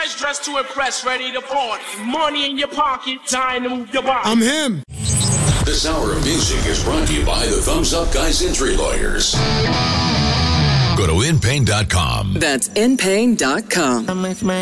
guys dressed to impress, ready to party. Money in your pocket, time to move your body. I'm him. This hour of music is brought to you by the Thumbs Up Guys Injury Lawyers. Go to InPain.com. That's InPain.com.